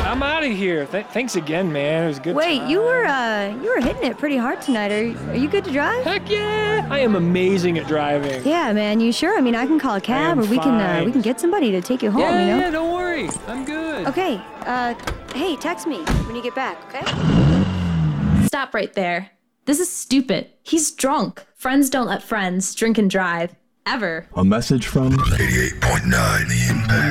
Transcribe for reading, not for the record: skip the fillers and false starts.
I'm out of here. Thanks again, man. It was a good. Wait, time. you were hitting it pretty hard tonight. Are you good to drive? Heck yeah! I am amazing at driving. Yeah, man. You sure? I mean, I can call a cab, I or am we fine. can get somebody to take you home. Yeah, you know? yeah, don't worry. I'm good. Okay. Hey, text me when you get back. Okay? Stop right there. This is stupid. He's drunk. Friends don't let friends drink and drive. Ever. A message from 88.9 The Impact.